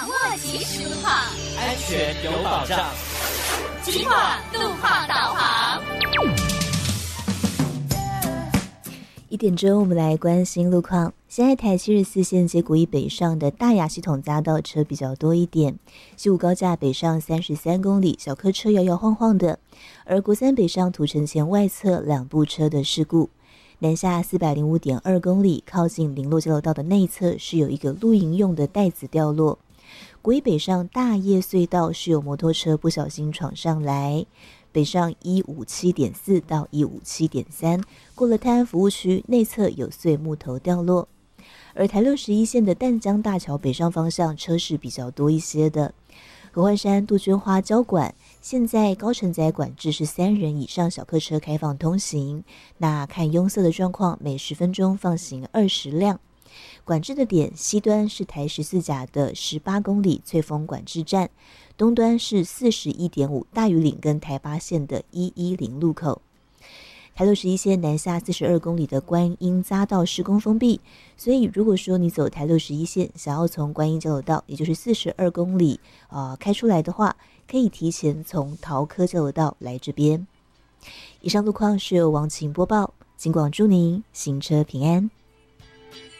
掌握即时路况， 安全有保障。 警广路况导航。 1点钟，我们来关心路况。现在台74线接国一北上的大雅系统匝道车比较多一点，西武高架北上33公里，小客车摇摇晃晃的。而国三北上土城前外侧2部车的事故，南下405.2公里，靠近林落交流道的内侧是有一个露营用的袋子掉落。国一北上大叶隧道是有摩托车不小心闯上来。北上157.4到157.3，过了泰安服务区内侧有碎木头掉落。而台61线的淡江大桥北上方向车势比较多一些的。合欢山杜鹃花交管现在高承载管制是3人以上小客车开放通行，那看拥塞的状况，每10分钟放行20辆。管制的点，西端是台14甲的18公里翠峰管制站，东端是41.5大屿岭跟台8线的110路口。台61线南下42公里的观音匝道施工封闭，所以如果说你走台61线，想要从观音交流道，也就是42公里开出来的话，可以提前从桃科交流道来这边。以上路况是由王晴播报，警广祝您行车平安。